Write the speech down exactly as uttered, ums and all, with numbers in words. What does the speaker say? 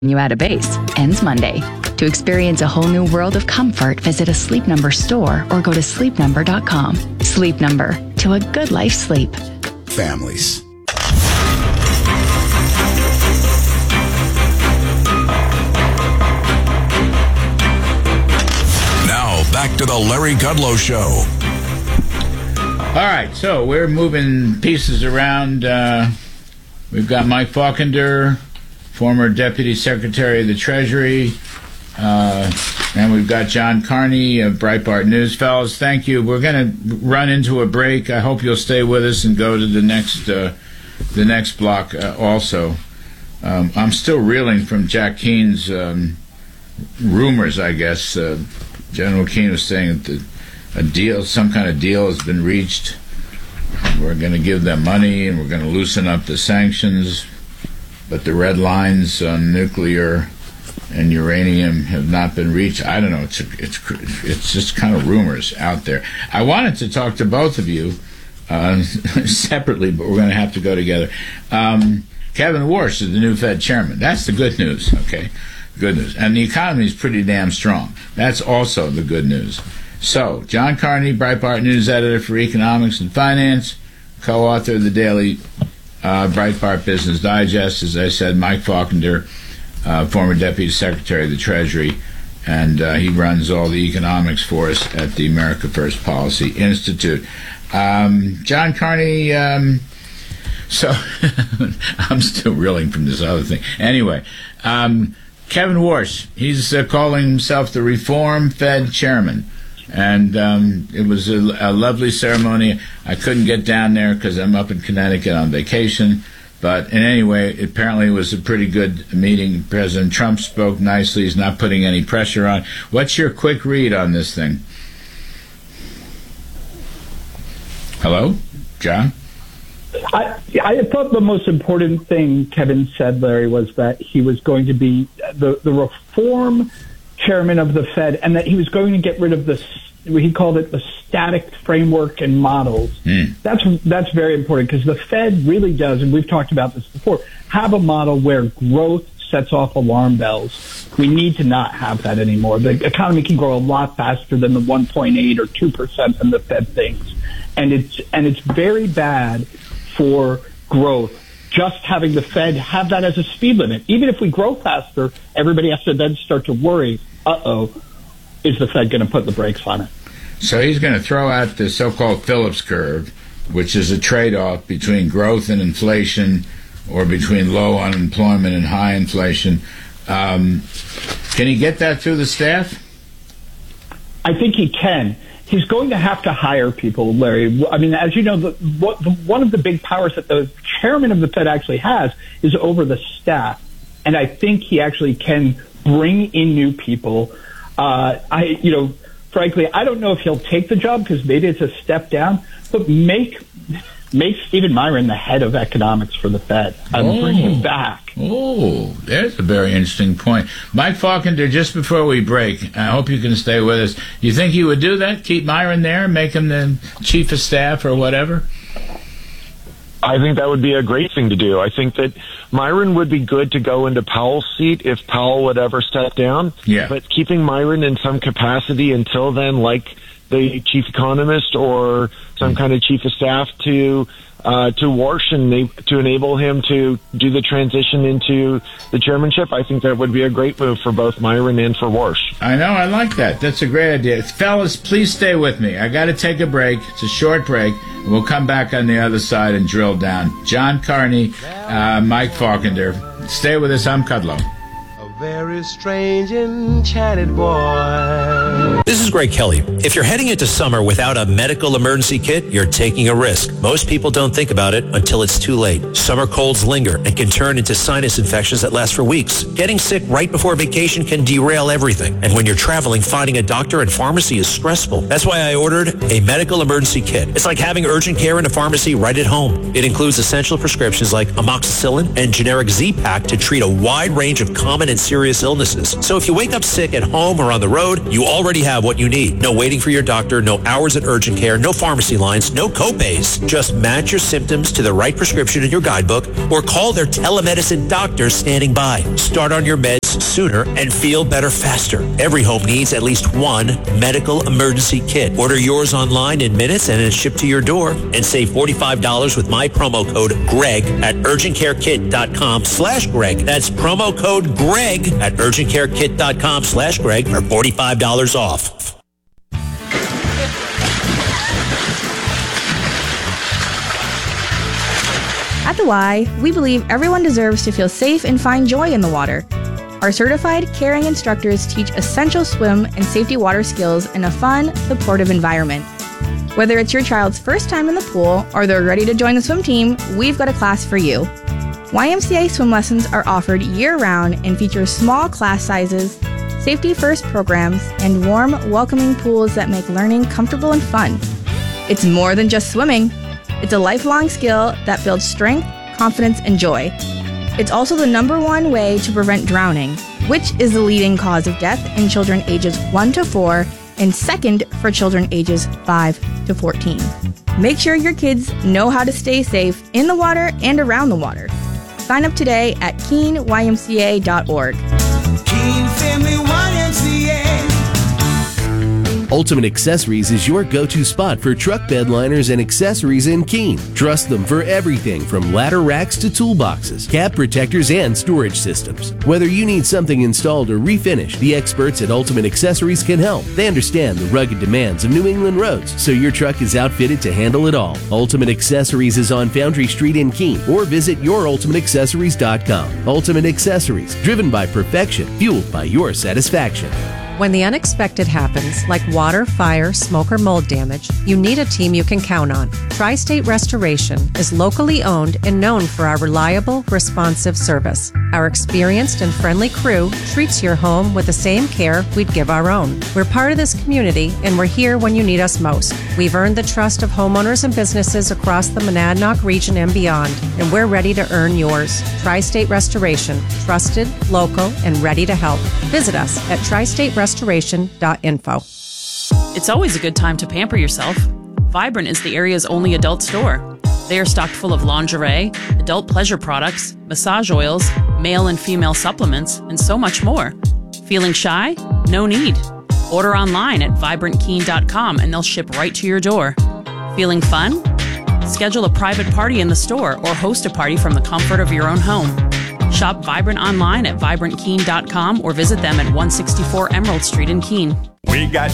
You add a base ends Monday. To experience a whole new world of comfort, visit a Sleep Number store or go to sleep number dot com. Sleep Number, to a good life sleep. Families. Now, back to the Larry Kudlow Show. All right, so we're moving pieces around. Uh, we've got Mike Faulkner, former Deputy Secretary of the Treasury, uh, and we've got John Carney of Breitbart News. Fellas, thank you. We're going to run into a break. I hope you'll stay with us and go to the next uh, the next block uh, also. Um, I'm still reeling from Jack Keane's um, rumors, I guess. Uh, General Keane was saying that the a deal, some kind of deal has been reached. We're going to give them money and we're going to loosen up the sanctions, but the red lines on nuclear and uranium have not been reached. I don't know. It's it's it's just kind of rumors out there. I wanted to talk to both of you uh, separately, but we're going to have to go together. Um, Kevin Warsh is the new Fed chairman. That's the good news. Okay, good news. And the economy is pretty damn strong. That's also the good news. So, John Carney, Breitbart News editor for economics and finance, co-author of the daily uh, Breitbart Business Digest. As I said, Mike Faulkner, uh, former Deputy Secretary of the Treasury, and uh, he runs all the economics for us at the America First Policy Institute. Um, John Carney, um, so I'm still reeling from this other thing. Anyway, um, Kevin Warsh, he's uh, calling himself the Reform Fed Chairman. And um, it was a, a lovely ceremony. I couldn't get down there because I'm up in Connecticut on vacation. But in any way, apparently it was a pretty good meeting. President Trump spoke nicely. He's not putting any pressure on. What's your quick read on this thing? Hello? John? I, I thought the most important thing Kevin said, Larry, was that he was going to be the, the reform chairman of the Fed, and that he was going to get rid of the, he called it the static framework and models. Mm. That's that's very important because the Fed really does, and we've talked about this before, have a model where growth sets off alarm bells. We need to not have that anymore. The economy can grow a lot faster than the one point eight or two percent that the Fed thinks, and it's and it's very bad for growth. Just having the Fed have that as a speed limit. Even if we grow faster, everybody has to then start to worry, uh-oh, is the Fed going to put the brakes on it? So he's going to throw out the so-called Phillips curve, which is a trade-off between growth and inflation or between low unemployment and high inflation. Um, can he get that through the staff? I think he can. He's going to have to hire people, Larry. I mean, as you know, the, what, the, one of the big powers that the chairman of the Fed actually has is over the staff. And I think he actually can bring in new people. Uh, I, you know, frankly, I don't know if he'll take the job because maybe it's a step down, but make make Stephen Myron the head of economics for the Fed and oh. bring him back. Oh, there's a very interesting point. Mike Faulkner, just before we break, I hope you can stay with us. You think he would do that? Keep Myron there, make him the chief of staff or whatever? I think that would be a great thing to do. I think that Myron would be good to go into Powell's seat if Powell would ever step down. Yeah. But keeping Myron in some capacity until then, like the chief economist or some kind of chief of staff to uh, to Warsh and to enable him to do the transition into the chairmanship, I think that would be a great move for both Myron and for Warsh. I know, I like that. That's a great idea. Fellas, please stay with me. I got to take a break. It's a short break. We'll come back on the other side and drill down. John Carney, uh, Mike Faulkner. Stay with us. I'm Kudlow. Very strange, enchanted boy. This is Greg Kelly. If you're heading into summer without a medical emergency kit, you're taking a risk. Most people don't think about it until it's too late. Summer colds linger and can turn into sinus infections that last for weeks. Getting sick right before vacation can derail everything. And when you're traveling, finding a doctor and pharmacy is stressful. That's why I ordered a medical emergency kit. It's like having urgent care in a pharmacy right at home. It includes essential prescriptions like amoxicillin and generic Z-Pak to treat a wide range of common and serious serious illnesses. So if you wake up sick at home or on the road, you already have what you need. No waiting for your doctor, no hours at urgent care, no pharmacy lines, no copays. Just match your symptoms to the right prescription in your guidebook or call their telemedicine doctors standing by. Start on your meds sooner and feel better faster. Every home needs at least one medical emergency kit. Order yours online in minutes and it's shipped to your door. And save forty-five dollars with my promo code GREG at urgentcarekit.com slash Greg. That's promo code GREG at urgentcarekit.com slash Greg for forty-five dollars off. At the Y, we believe everyone deserves to feel safe and find joy in the water. Our certified, caring instructors teach essential swim and safety water skills in a fun, supportive environment. Whether it's your child's first time in the pool or they're ready to join the swim team, we've got a class for you. Y M C A swim lessons are offered year-round and feature small class sizes, safety-first programs, and warm, welcoming pools that make learning comfortable and fun. It's more than just swimming. It's a lifelong skill that builds strength, confidence, and joy. It's also the number one way to prevent drowning, which is the leading cause of death in children ages one to four and second for children ages five to fourteen. Make sure your kids know how to stay safe in the water and around the water. Sign up today at Keene Y M C A dot org. Keene Family Y M C A. Ultimate Accessories is your go-to spot for truck bed liners and accessories in Keene. Trust them for everything from ladder racks to toolboxes, cab protectors, and storage systems. Whether you need something installed or refinished, the experts at Ultimate Accessories can help. They understand the rugged demands of New England roads, so your truck is outfitted to handle it all. Ultimate Accessories is on Foundry Street in Keene, or visit your ultimate accessories dot com. Ultimate Accessories, driven by perfection, fueled by your satisfaction. When the unexpected happens, like water, fire, smoke, or mold damage, you need a team you can count on. Tri-State Restoration is locally owned and known for our reliable, responsive service. Our experienced and friendly crew treats your home with the same care we'd give our own. We're part of this community, and we're here when you need us most. We've earned the trust of homeowners and businesses across the Monadnock region and beyond, and we're ready to earn yours. Tri-State Restoration, trusted, local, and ready to help. Visit us at tri state restoration dot info. It's always a good time to pamper yourself. Vibrant is the area's only adult store. They are stocked full of lingerie, adult pleasure products, massage oils, male and female supplements, and so much more. Feeling shy? No need. Order online at vibrant keene dot com and they'll ship right to your door. Feeling fun? Schedule a private party in the store or host a party from the comfort of your own home. Shop Vibrant online at vibrant keene dot com or visit them at one sixty-four Emerald Street in Keene. We got